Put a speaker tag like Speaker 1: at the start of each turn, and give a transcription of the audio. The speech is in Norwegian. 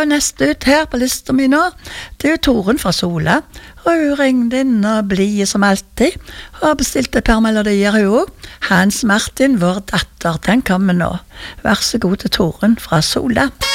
Speaker 1: neste ut her på lista mi nå, det jo Toren fra Sola. Og hun ringte inn og blie som alltid, og bestilte et par melodier hun også. Hans Martin, vår datter, den kommer nå. Vær så god til Toren fra Sola.